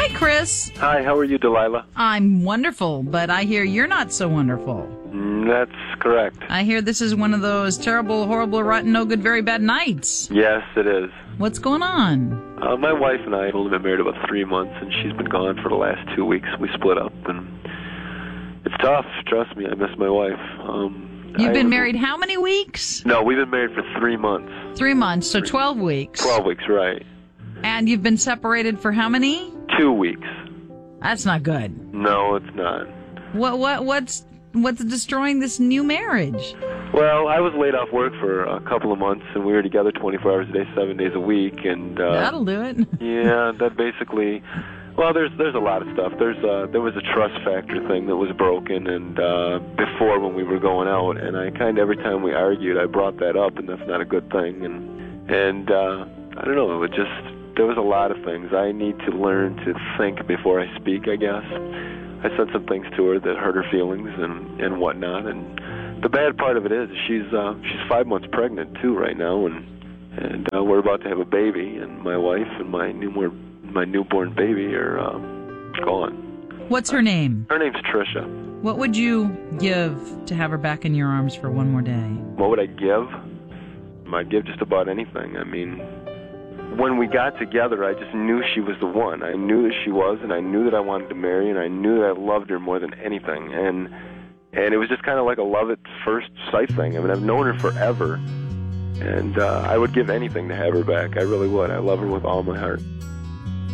Chris. Hi, how are you, Delilah? I'm wonderful, but I hear you're not so wonderful. That's correct. I hear this is one of those terrible, horrible, rotten, no good, very bad nights. Yes, it is. What's going on? My wife and I have only been married about 3 months, and she's been gone for the last 2 weeks. We split up, and it's tough. Trust me, I miss my wife. You've been married how many weeks? No, we've been married for 3 months. 3 months, so 12 weeks. 12 weeks, right. And you've been separated for how many? 2 weeks. That's not good. No, it's not. What's destroying this new marriage? Well, I was laid off work for a couple of months, and we were together 24 hours a day, 7 days a week, and that'll do it. Yeah, that basically. Well, there's a lot of stuff. There was a trust factor thing that was broken, and before when we were going out, and I kind of every time we argued, I brought that up, and that's not a good thing, and I don't know, there was a lot of things. I need to learn to think before I speak, I guess. I said some things to her that hurt her feelings and whatnot, and the bad part of it is she's 5 months pregnant too right now, and we're about to have a baby, and my wife and my newborn baby are gone. What's her name? Her name's Tricia. What would you give to have her back in your arms for one more day? What would I give? I'd give just about anything. I mean, when we got together, I just knew she was the one. I knew that she was, and I knew that I wanted to marry, and I knew that I loved her more than anything. And it was just kind of like a love at first sight thing. I mean, I've known her forever, and I would give anything to have her back. I really would. I love her with all my heart.